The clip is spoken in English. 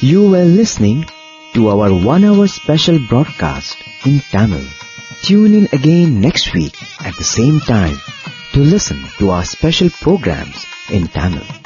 You were listening to our 1-hour special broadcast in Tamil. Tune in again next week at the same time to listen to our special programs in Tamil.